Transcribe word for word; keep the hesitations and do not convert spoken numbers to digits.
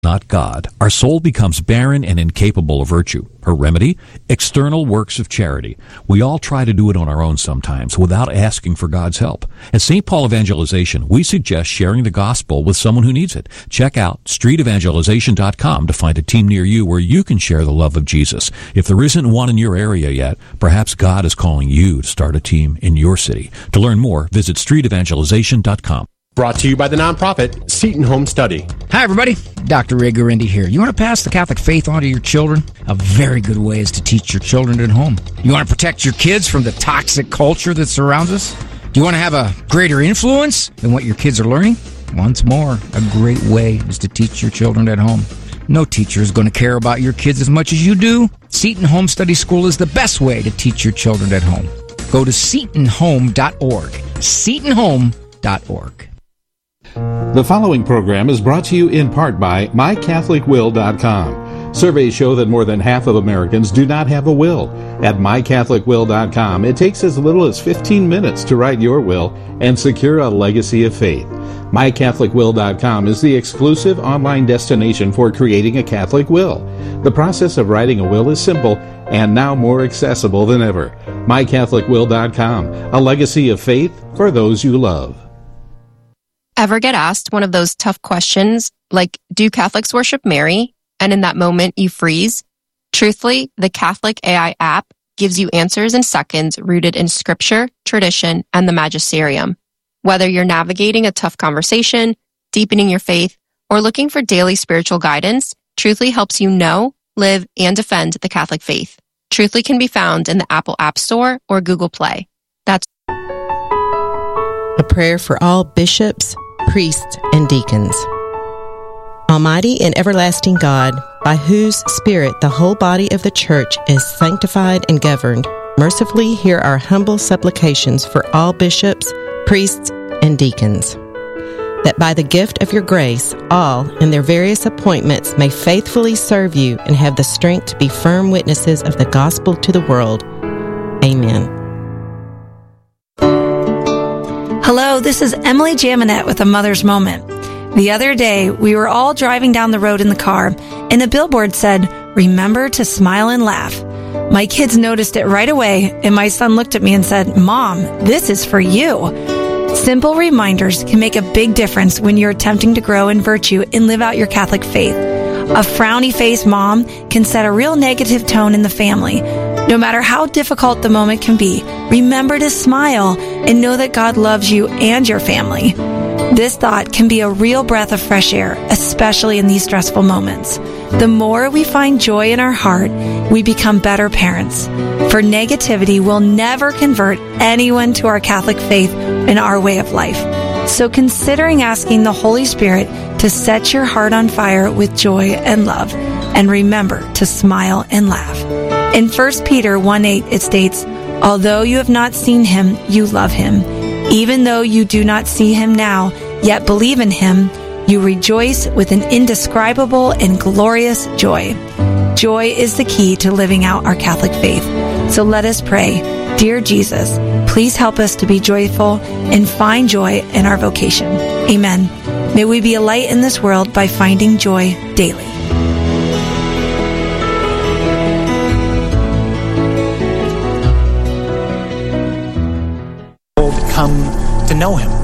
not God, our soul becomes barren and incapable of virtue. Her remedy? External works of charity. We all try to do it on our own sometimes without asking for God's help. At Saint Paul Evangelization, we suggest sharing the gospel with someone who needs it. Check out street evangelization dot com to find a team near you where you can share the love of Jesus. If there isn't one in your area yet, perhaps God is calling you to start a team in your city. To learn more, visit street evangelization dot com. Brought to you by the nonprofit Seton Home Study. Hi, everybody. Doctor Ray Guarendi here. You want to pass the Catholic faith on to your children? A very good way is to teach your children at home. You want to protect your kids from the toxic culture that surrounds us? Do you want to have a greater influence than what your kids are learning? Once more, a great way is to teach your children at home. No teacher is going to care about your kids as much as you do. Seton Home Study School is the best way to teach your children at home. Go to seton home dot org. seton home dot org. The following program is brought to you in part by my catholic will dot com. Surveys show that more than half of Americans do not have a will. At my catholic will dot com, it takes as little as fifteen minutes to write your will and secure a legacy of faith. my catholic will dot com is the exclusive online destination for creating a Catholic will. The process of writing a will is simple and now more accessible than ever. my catholic will dot com, a legacy of faith for those you love. Ever get asked one of those tough questions like, do Catholics worship Mary? And in that moment you freeze? Truthfully, the Catholic A I app gives you answers in seconds rooted in scripture, tradition, and the magisterium. Whether you're navigating a tough conversation, deepening your faith, or looking for daily spiritual guidance, Truthfully helps you know, live, and defend the Catholic faith. Truthfully can be found in the Apple App Store or Google Play. That's a prayer for all bishops, priests, and deacons. Almighty and everlasting God, by whose Spirit the whole body of the Church is sanctified and governed, mercifully hear our humble supplications for all bishops, priests, and deacons, that by the gift of your grace, all in their various appointments may faithfully serve you and have the strength to be firm witnesses of the gospel to the world. Amen. Hello, this is Emily Jaminet with A Mother's Moment. The other day, we were all driving down the road in the car, and a billboard said, "Remember to smile and laugh." My kids noticed it right away, and my son looked at me and said, "Mom, this is for you." Simple reminders can make a big difference when you're attempting to grow in virtue and live out your Catholic faith. A frowny-faced mom can set a real negative tone in the family. No matter how difficult the moment can be, remember to smile and know that God loves you and your family. This thought can be a real breath of fresh air, especially in these stressful moments. The more we find joy in our heart, we become better parents. For negativity will never convert anyone to our Catholic faith and our way of life. So considering asking the Holy Spirit to set your heart on fire with joy and love, and remember to smile and laugh. In First Peter one eight, it states, "Although you have not seen him, you love him. Even though you do not see him now, yet believe in him, you rejoice with an indescribable and glorious joy." Joy is the key to living out our Catholic faith. So let us pray. Dear Jesus, please help us to be joyful and find joy in our vocation. Amen. May we be a light in this world by finding joy daily. Come to know him.